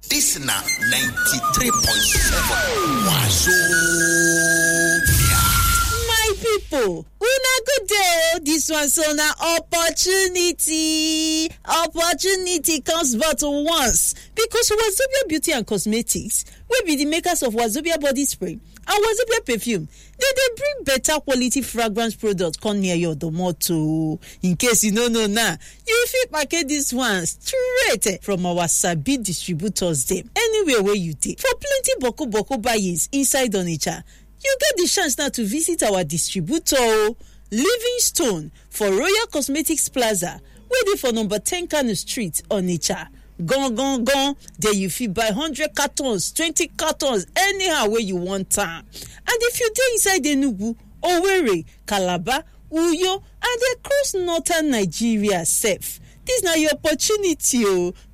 This na 93.7 Wazobia. My people, una good day. This one so na opportunity. Opportunity comes but once because Wazobia Beauty and Cosmetics will be the makers of Wazobia body spray and Wazobia perfume. They bring better quality fragrance products come near your domoto. In case you no know now, you fit package this one straight from our Sabi distributors them. Anywhere where you take for plenty boko buyings inside Onitsha. You get the chance now to visit our distributor Livingstone for Royal Cosmetics Plaza, waiting for number 10 Kano Street, Onitsha. Gone. There you fit buy 100 cartons, 20 cartons, anyhow where you want time. And if you dey inside Enugu, Owerri, Calabar, Uyo, and across northern Nigeria safe, this na your opportunity to